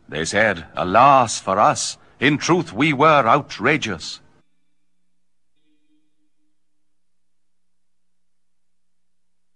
They said, "Alas for us! In truth we were outrageous."